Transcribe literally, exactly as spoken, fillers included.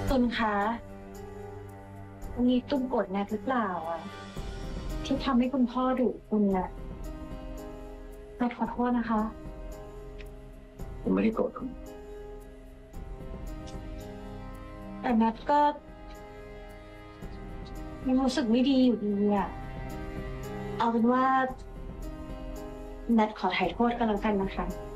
ตุลคะวันนี้ตุ้มโกรธแนทหรือเปล่าอ่ะที่ทำให้คุณพ่อดุคุณน่ะแนทขอโทษนะคะผมไม่ได้โกรธคุณแต่แนทก็ยังรู้สึกไม่ดีอยู่ดีอ่ะเอาเป็นว่าแนทขอถ่ายโทษกันแล้วกันนะคะ